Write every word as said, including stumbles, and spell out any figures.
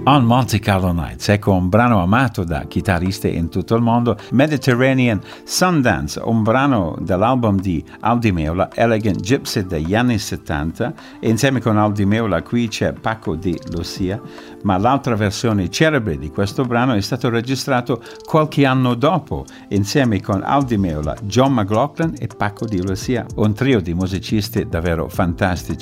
On Monte Carlo Nights, ecco un brano amato da chitarristi in tutto il mondo, Mediterranean Sundance, un brano dell'album di Al Di Meola, Elegant Gypsy degli anni settanta, e insieme con Al Di Meola qui c'è Paco di Lucia, ma l'altra versione celebre di questo brano è stato registrato qualche anno dopo, insieme con Al Di Meola, John McLaughlin e Paco di Lucia, un trio di musicisti davvero fantastici.